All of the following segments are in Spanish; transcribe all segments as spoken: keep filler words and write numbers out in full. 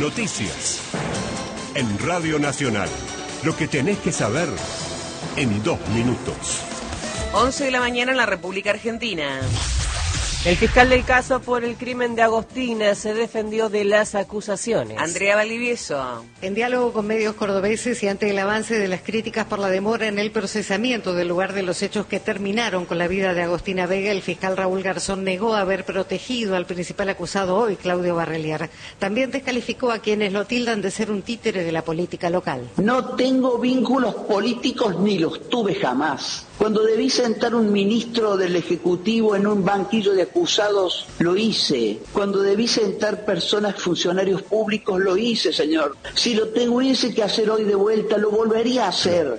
Noticias. En Radio Nacional. Lo que tenés que saber en dos minutos. once de la mañana en la República Argentina. El fiscal del caso por el crimen de Agostina se defendió de las acusaciones. Andrea Valdivieso. En diálogo con medios cordobeses y ante el avance de las críticas por la demora en el procesamiento del lugar de los hechos que terminaron con la vida de Agostina Vega, el fiscal Raúl Garzón negó haber protegido al principal acusado hoy, Claudio Barrelier. También descalificó a quienes lo tildan de ser un títere de la política local. No tengo vínculos políticos ni los tuve jamás. Cuando debí sentar un ministro del Ejecutivo en un banquillo de acusados, lo hice. Cuando debí sentar personas, funcionarios públicos, lo hice, señor. Si lo tuviese que hacer hoy de vuelta, lo volvería a hacer.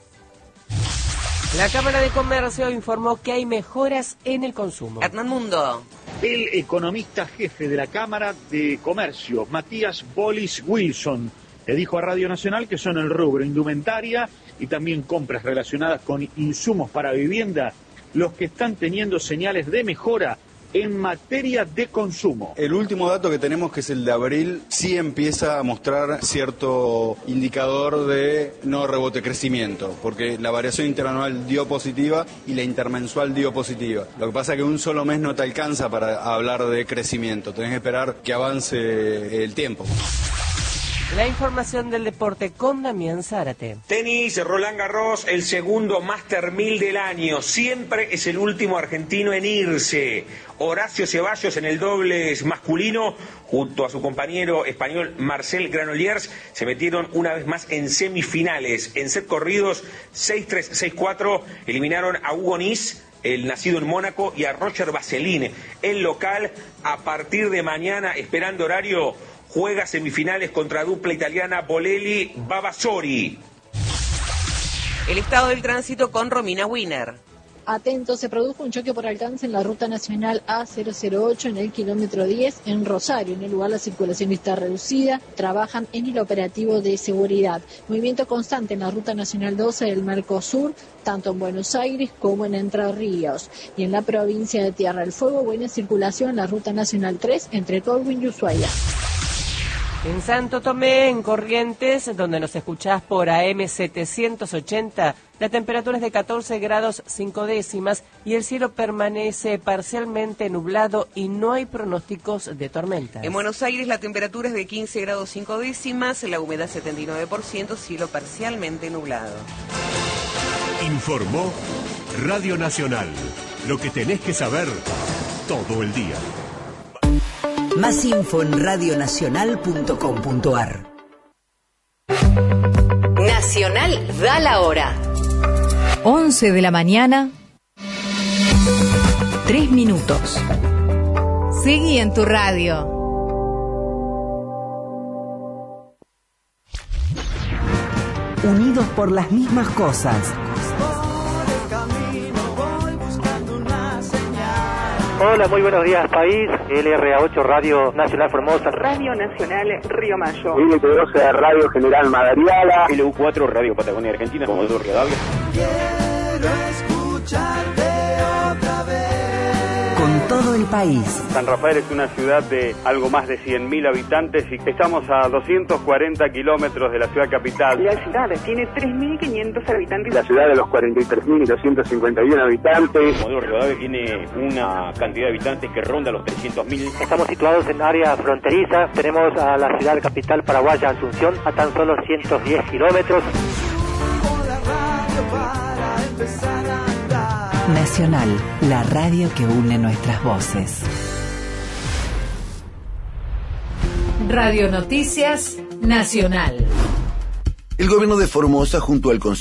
La Cámara de Comercio informó que hay mejoras en el consumo. Hernán Mundo. El economista jefe de la Cámara de Comercio, Matías Bolis Wilson, le dijo a Radio Nacional que son el rubro indumentaria y también compras relacionadas con insumos para vivienda los que están teniendo señales de mejora en materia de consumo. El último dato que tenemos, que es el de abril, sí empieza a mostrar cierto indicador de no rebote crecimiento, porque la variación interanual dio positiva y la intermensual dio positiva. Lo que pasa es que un solo mes no te alcanza para hablar de crecimiento, tenés que esperar que avance el tiempo. La información del deporte con Damián Zárate. Tenis, Roland Garros, el segundo Master mil del año. Siempre es el último argentino en irse. Horacio Ceballos en el dobles masculino, junto a su compañero español Marcel Granollers, se metieron una vez más en semifinales. En set corridos, seis tres, seis cuatro, eliminaron a Hugo Nis, el nacido en Mónaco, y a Roger Vasselin. El local, a partir de mañana, esperando horario, juega semifinales contra dupla italiana Bolelli-Vavasori. El estado del tránsito con Romina Wiener. Atentos, se produjo un choque por alcance en la ruta nacional A cero cero ocho en el kilómetro diez en Rosario. En el lugar la circulación está reducida, trabajan en el operativo de seguridad. Movimiento constante en la ruta nacional doce del Mercosur, tanto en Buenos Aires como en Entre Ríos. Y en la provincia de Tierra del Fuego, buena circulación en la ruta nacional tres entre Tolwyn y Ushuaia. En Santo Tomé, en Corrientes, donde nos escuchás por A M setecientos ochenta, la temperatura es de catorce grados cinco décimas y el cielo permanece parcialmente nublado y no hay pronósticos de tormentas. En Buenos Aires la temperatura es de quince grados cinco décimas, la humedad setenta y nueve por ciento, cielo parcialmente nublado. Informó Radio Nacional. Lo que tenés que saber todo el día. Más info en radionacional punto com punto ar. Nacional da la hora. once de la mañana, tres minutos. Seguí en tu radio. Unidos por las mismas cosas. Hola, muy buenos días, país. L R A ocho, Radio Nacional Formosa. Radio Nacional Río Mayo. L T doce, Radio General Madariaga. L U cuatro, Radio Patagonia Argentina. Comodoro Rivadavia. Quiero escucharte otra vez. Con todo el país. San Rafael es una ciudad de algo más de cien mil habitantes y estamos a doscientos cuarenta kilómetros de la ciudad capital. La ciudad tiene tres mil quinientos habitantes. La ciudad de los cuarenta y tres mil doscientos cincuenta y uno habitantes. Comodoro Rivadavia tiene una cantidad de habitantes que ronda los trescientos mil. Estamos situados en área fronteriza. Tenemos a la ciudad capital paraguaya, Asunción, a tan solo ciento diez kilómetros. Nacional, la radio que une nuestras voces. Radio Noticias Nacional. El gobierno de Formosa junto al Consejo